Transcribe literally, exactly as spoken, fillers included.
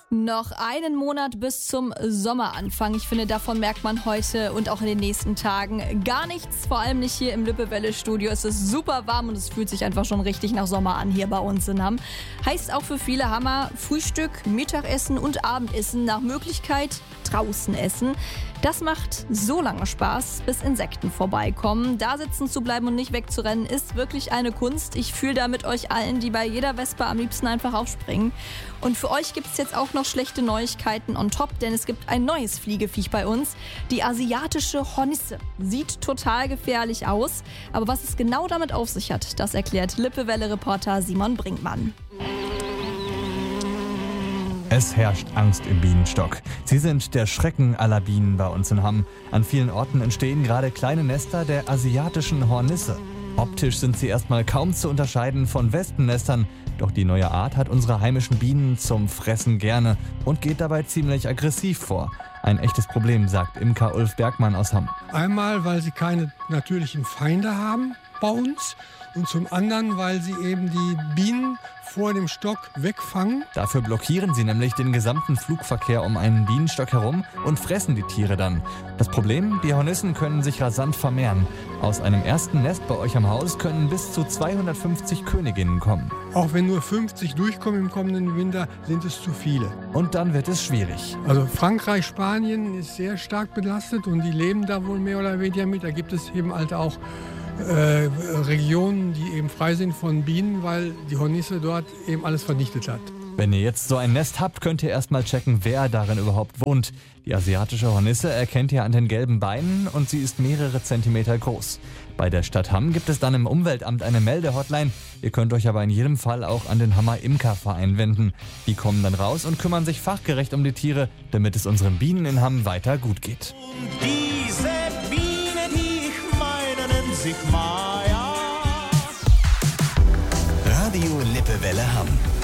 Noch einen Monat bis zum Sommeranfang. Ich finde, davon merkt man heute und auch in den nächsten Tagen gar nichts. Vor allem nicht hier im Lippewelle-Studio. Es ist super warm und es fühlt sich einfach schon richtig nach Sommer an hier bei uns in Hamm. Heißt auch für viele Hammer Frühstück, Mittagessen und Abendessen nach Möglichkeit draußen essen. Das macht so lange Spaß, bis Insekten vorbeikommen. Da sitzen zu bleiben und nicht wegzurennen, ist wirklich eine Kunst. Ich fühle da mit euch allen, die bei jeder Wespe am liebsten einfach aufspringen. Und für euch gibt es jetzt auch noch schlechte Neuigkeiten on top, denn es gibt ein neues Fliegeviech bei uns. Die asiatische Hornisse. Sieht total gefährlich aus. Aber was es genau damit auf sich hat, das erklärt Lippewelle-Reporter Simon Brinkmann. Es herrscht Angst im Bienenstock. Sie sind der Schrecken aller Bienen bei uns in Hamm. An vielen Orten entstehen gerade kleine Nester der asiatischen Hornisse. Optisch sind sie erstmal kaum zu unterscheiden von Wespennestern. Doch die neue Art hat unsere heimischen Bienen zum Fressen gerne und geht dabei ziemlich aggressiv vor. Ein echtes Problem, sagt Imker Ulf Bergmann aus Hamm. Einmal, weil sie keine natürlichen Feinde haben bei uns und zum anderen, weil sie eben die Bienen vor dem Stock wegfangen. Dafür blockieren sie nämlich den gesamten Flugverkehr um einen Bienenstock herum und fressen die Tiere dann. Das Problem, die Hornissen können sich rasant vermehren. Aus einem ersten Nest bei euch am Haus können bis zu zweihundertfünfzig Königinnen kommen. Auch wenn nur fünfzig durchkommen im kommenden Winter, sind es zu viele. Und dann wird es schwierig. Also Frankreich, Spanien ist sehr stark belastet und die leben da wohl mehr oder weniger mit. Da gibt es eben halt auch Äh, Regionen, die eben frei sind von Bienen, weil die Hornisse dort eben alles vernichtet hat. Wenn ihr jetzt so ein Nest habt, könnt ihr erstmal checken, wer darin überhaupt wohnt. Die asiatische Hornisse erkennt ihr an den gelben Beinen und sie ist mehrere Zentimeter groß. Bei der Stadt Hamm gibt es dann im Umweltamt eine Meldehotline. Ihr könnt euch aber in jedem Fall auch an den Hammer Imkerverein wenden. Die kommen dann raus und kümmern sich fachgerecht um die Tiere, damit es unseren Bienen in Hamm weiter gut geht. Und diese Bienen, die ich meine, nennen sich Maya. Radio Lippewelle Hamm.